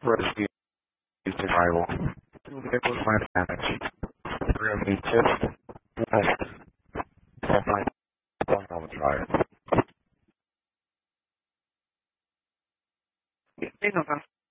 Rescue survival. Two vehicles minor damage. Grimly tipped. West. 1 on the drive. Bien, no,